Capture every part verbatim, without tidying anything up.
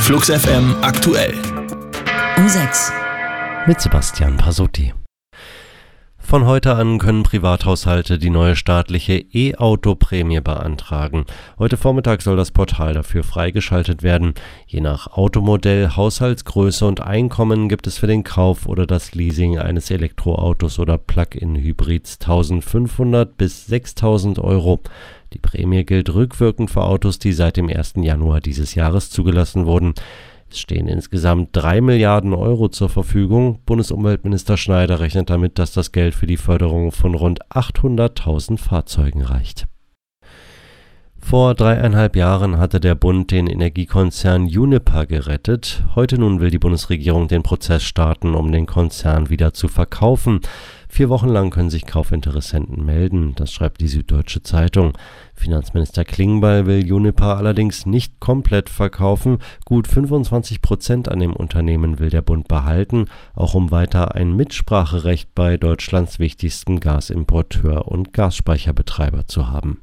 Flux F M aktuell. Um sechs. Mit Sebastian Pasotti. Von heute an können Privathaushalte die neue staatliche E-Auto-Prämie beantragen. Heute Vormittag soll das Portal dafür freigeschaltet werden. Je nach Automodell, Haushaltsgröße und Einkommen gibt es für den Kauf oder das Leasing eines Elektroautos oder Plug-in-Hybrids eintausendfünfhundert bis sechstausend Euro. Die Prämie gilt rückwirkend für Autos, die seit dem ersten Januar dieses Jahres zugelassen wurden. Es stehen insgesamt drei Milliarden Euro zur Verfügung. Bundesumweltminister Schneider rechnet damit, dass das Geld für die Förderung von rund achthunderttausend Fahrzeugen reicht. Vor dreieinhalb Jahren hatte der Bund den Energiekonzern Uniper gerettet. Heute nun will die Bundesregierung den Prozess starten, um den Konzern wieder zu verkaufen. Vier Wochen lang können sich Kaufinteressenten melden, das schreibt die Süddeutsche Zeitung. Finanzminister Klingbeil will Uniper allerdings nicht komplett verkaufen. Gut fünfundzwanzig Prozent an dem Unternehmen will der Bund behalten, auch um weiter ein Mitspracherecht bei Deutschlands wichtigstem Gasimporteur und Gasspeicherbetreiber zu haben.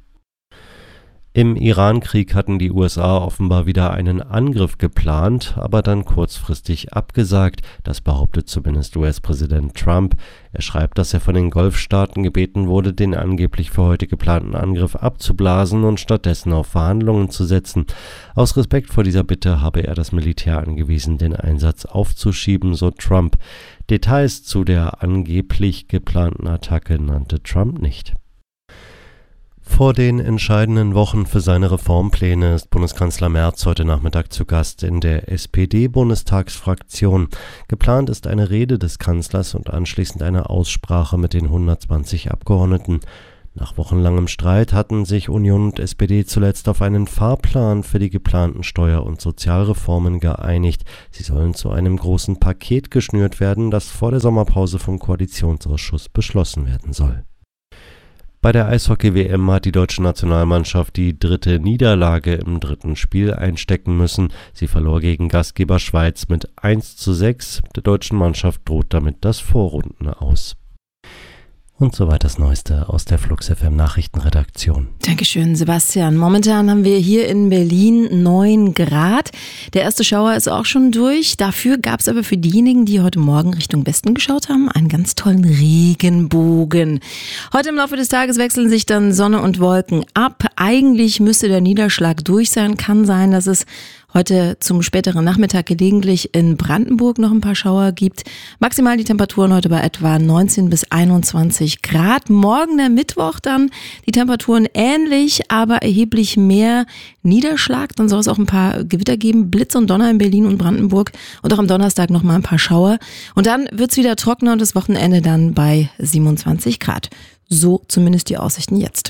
Im Iran-Krieg hatten die U S A offenbar wieder einen Angriff geplant, aber dann kurzfristig abgesagt. Das behauptet zumindest U S-Präsident Trump. Er schreibt, dass er von den Golfstaaten gebeten wurde, den angeblich für heute geplanten Angriff abzublasen und stattdessen auf Verhandlungen zu setzen. Aus Respekt vor dieser Bitte habe er das Militär angewiesen, den Einsatz aufzuschieben, so Trump. Details zu der angeblich geplanten Attacke nannte Trump nicht. Vor den entscheidenden Wochen für seine Reformpläne ist Bundeskanzler Merz heute Nachmittag zu Gast in der S P D-Bundestagsfraktion. Geplant ist eine Rede des Kanzlers und anschließend eine Aussprache mit den hundertzwanzig Abgeordneten. Nach wochenlangem Streit hatten sich Union und S P D zuletzt auf einen Fahrplan für die geplanten Steuer- und Sozialreformen geeinigt. Sie sollen zu einem großen Paket geschnürt werden, das vor der Sommerpause vom Koalitionsausschuss beschlossen werden soll. Bei der Eishockey-W M hat die deutsche Nationalmannschaft die dritte Niederlage im dritten Spiel einstecken müssen. Sie verlor gegen Gastgeber Schweiz mit eins zu sechs. Der deutschen Mannschaft droht damit das Vorrunden aus. Und soweit das Neueste aus der Flux F M Nachrichtenredaktion. Dankeschön, Sebastian. Momentan haben wir hier in Berlin neun Grad. Der erste Schauer ist auch schon durch. Dafür gab es aber für diejenigen, die heute Morgen Richtung Westen geschaut haben, einen ganz tollen Regenbogen. Heute im Laufe des Tages wechseln sich dann Sonne und Wolken ab. Eigentlich müsste der Niederschlag durch sein. Kann sein, dass es heute zum späteren Nachmittag gelegentlich in Brandenburg noch ein paar Schauer gibt. Maximal die Temperaturen heute bei etwa neunzehn bis einundzwanzig Grad. Morgen der Mittwoch dann die Temperaturen ähnlich, aber erheblich mehr Niederschlag. Dann soll es auch ein paar Gewitter geben. Blitz und Donner in Berlin und Brandenburg. Und auch am Donnerstag noch mal ein paar Schauer. Und dann wird es wieder trockener und das Wochenende dann bei siebenundzwanzig Grad. So zumindest die Aussichten jetzt.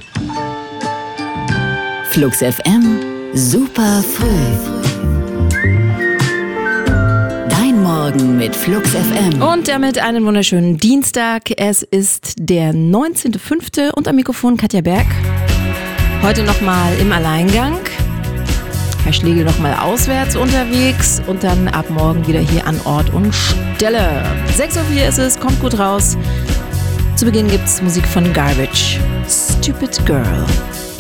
Flux F M, super früh. Morgen mit Flux F M. Und damit einen wunderschönen Dienstag. Es ist der neunzehnter fünfte und am Mikrofon Katja Berg. Heute nochmal im Alleingang. Herr Schlegel nochmal auswärts unterwegs und dann ab morgen wieder hier an Ort und Stelle. sechs Uhr vier ist es, kommt gut raus. Zu Beginn gibt es Musik von Garbage. Stupid Girl.